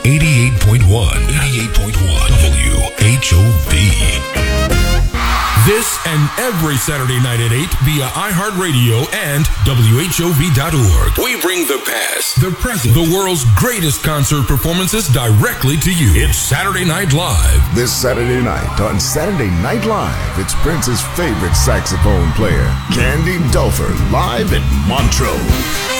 88.1 WHOV. This and every Saturday night at 8 via iHeartRadio and WHOV.org. We bring the past, the present, the world's greatest concert performances directly to you. It's Saturday Night Live. This Saturday night on Saturday Night Live, it's Prince's favorite saxophone player, Candy Dulfer, live at Montreux.